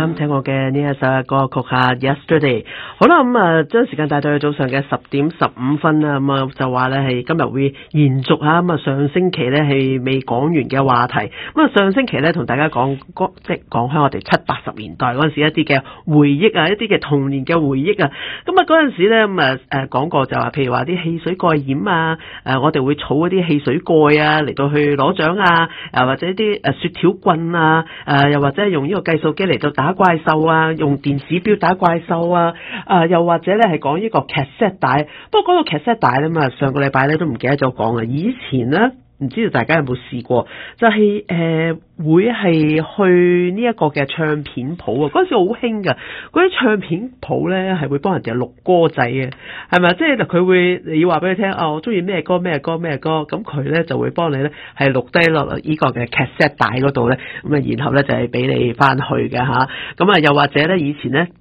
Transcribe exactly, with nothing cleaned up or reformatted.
啱聽我嘅呢一首歌曲吓 Yesterday。好啦，咁啊將時間帶到去早上嘅十點十五分啦，咁啊就話咧係今日會延續下咁啊上星期咧係未講完嘅話題。咁啊上星期咧同大家講即係講開我哋七八十年代嗰陣時一啲嘅回憶啊，一啲嘅童年嘅回憶啊。咁啊嗰陣時咧咁啊誒講過就話，譬如話啲汽水蓋掩啊，誒我哋會儲嗰啲汽水蓋啊嚟到去攞獎啊，誒或者啲誒雪條棍啊，誒又或者係用呢個計數機嚟到打怪獸啊，用電子錶打怪獸啊，啊又或者咧係講呢個 cassette 帶。不過講到 cassette 帶咧嘛，上個禮拜咧都唔記得咗講啊。以前咧唔知道大家有冇試過，就係、是、誒、呃、會係去呢一個嘅唱片鋪啊。嗰陣時好興噶，嗰啲唱片鋪咧係會幫人哋錄歌仔嘅，係咪？即係佢會你要話俾佢聽啊，我中意咩歌咩歌咩歌，咁佢咧就會幫你咧係錄低落呢個嘅 cassette 帶嗰度咧，咁啊然後咧就係俾你翻去嘅吓。咁啊又或者咧以前咧。